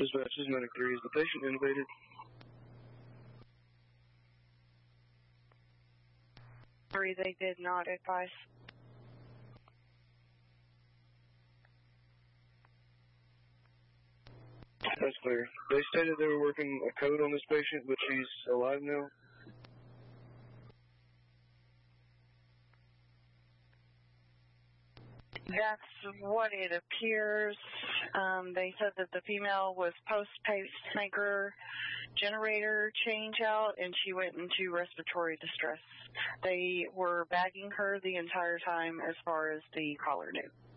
Dispatch, this is Medic 3. Is the patient intubated? Sorry, they did not advise. That's clear. They stated they were working a code on this patient, but she's alive now. That's what it appears. They said that the female was post-pacemaker generator change out, and she went into respiratory distress. They were bagging her the entire time as far as the caller knew.